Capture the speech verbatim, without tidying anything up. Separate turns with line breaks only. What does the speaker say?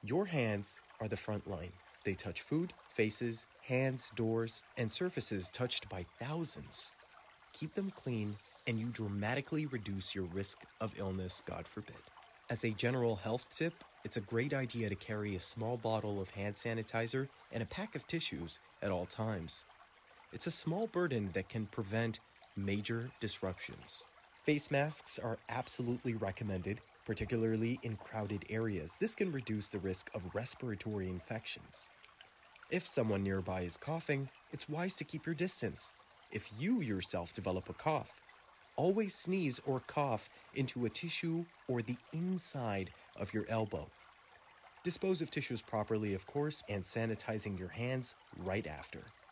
Your hands are the front line. They touch food, faces, hands, doors, and surfaces touched by thousands. Keep them clean, and you dramatically reduce your risk of illness, God forbid. As a general health tip, it's a great idea to carry a small bottle of hand sanitizer and a pack of tissues at all times. It's a small burden that can prevent major disruptions. Face masks are absolutely recommended, particularly in crowded areas. This can reduce the risk of respiratory infections. If someone nearby is coughing, it's wise to keep your distance. If you yourself develop a cough, always sneeze or cough into a tissue or the inside of your elbow. Dispose of tissues properly, of course, and sanitizing your hands right after.